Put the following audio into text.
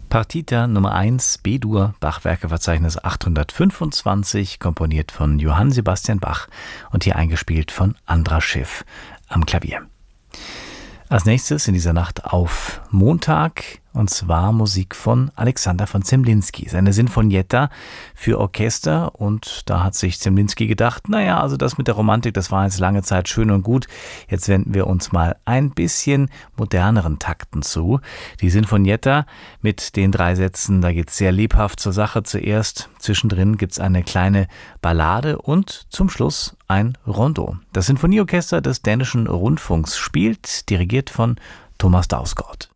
Partita Nummer 1 B-Dur, Bach-Werkeverzeichnis 825, komponiert von Johann Sebastian Bach und hier eingespielt von Andras Schiff am Klavier. Als nächstes in dieser Nacht auf Montag, und zwar Musik von Alexander von Zemlinsky, seine Sinfonietta für Orchester. Und da hat sich Zemlinsky gedacht, naja, also das mit der Romantik, das war jetzt lange Zeit schön und gut. Jetzt wenden wir uns mal ein bisschen moderneren Takten zu. Die Sinfonietta mit den 3 Sätzen, da geht's sehr lebhaft zur Sache zuerst. Zwischendrin gibt's eine kleine Ballade und zum Schluss ein Rondo. Das Sinfonieorchester des Dänischen Rundfunks spielt, dirigiert von Thomas Dausgaard.